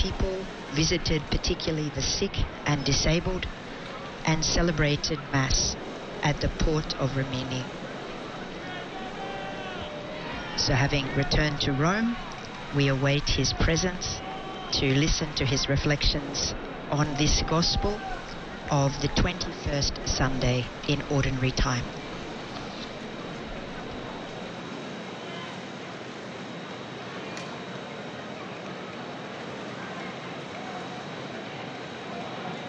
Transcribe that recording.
people, visited particularly the sick and disabled, and celebrated Mass at the port of Rimini. So having returned to Rome, we await his presence to listen to his reflections on this Gospel of the 21st Sunday in Ordinary Time.